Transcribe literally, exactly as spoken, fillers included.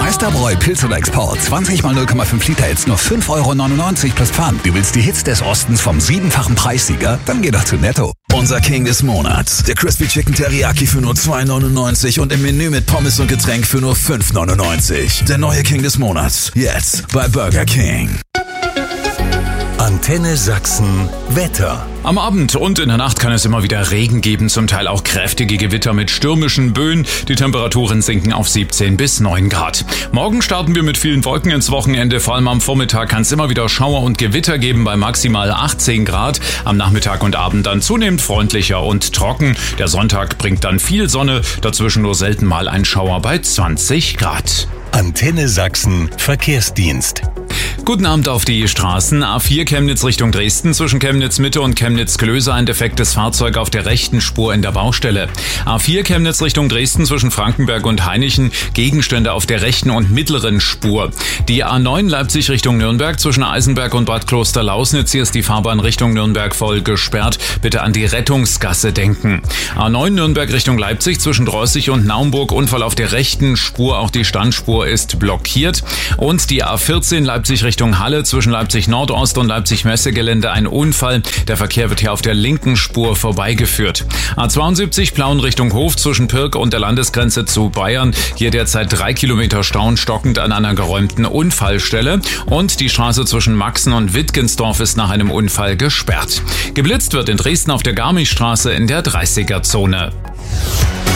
Meisterbräu Pilz oder Export. zwanzig mal null Komma fünf Liter jetzt nur fünf Euro neunundneunzig plus Pfand. Du willst die Hits des Ostens vom siebenfachen Preissieger? Dann geh doch zu Netto. Unser King des Monats. Der Crispy Chicken Teriyaki für nur zwei neunundneunzig und im Menü mit Pommes und Getränk für nur fünf neunundneunzig. Der neue King des Monats. Jetzt bei Burger King. Antenne Sachsen Wetter. Am Abend und in der Nacht kann es immer wieder Regen geben, zum Teil auch kräftige Gewitter mit stürmischen Böen. Die Temperaturen sinken auf siebzehn bis neun Grad. Morgen starten wir mit vielen Wolken ins Wochenende. Vor allem am Vormittag kann es immer wieder Schauer und Gewitter geben bei maximal achtzehn Grad. Am Nachmittag und Abend dann zunehmend freundlicher und trocken. Der Sonntag bringt dann viel Sonne, dazwischen nur selten mal ein Schauer bei zwanzig Grad. Antenne Sachsen Verkehrsdienst. Guten Abend auf die Straßen. A vier Chemnitz Richtung Dresden, zwischen Chemnitz Mitte und Chemnitz Klöser ein defektes Fahrzeug auf der rechten Spur in der Baustelle. A vier Chemnitz Richtung Dresden, zwischen Frankenberg und Hainichen, Gegenstände auf der rechten und mittleren Spur. Die A neun Leipzig Richtung Nürnberg, zwischen Eisenberg und Bad Kloster-Lausnitz, hier ist die Fahrbahn Richtung Nürnberg voll gesperrt. Bitte an die Rettungsgasse denken. A neun Nürnberg Richtung Leipzig, zwischen Drossig und Naumburg, Unfall auf der rechten Spur, auch die Standspur ist blockiert. Und die A vierzehn Leipzig Richtung Halle, zwischen Leipzig Nordost und Leipzig Messegelände ein Unfall. Der Verkehr wird hier auf der linken Spur vorbeigeführt. A zweiundsiebzig Plauen Richtung Hof, zwischen Pirk und der Landesgrenze zu Bayern. Hier derzeit drei Kilometer Stau stockend an einer geräumten Unfallstelle. Und die Straße zwischen Maxen und Wittgensdorf ist nach einem Unfall gesperrt. Geblitzt wird in Dresden auf der Garmischstraße in der dreißiger Zone.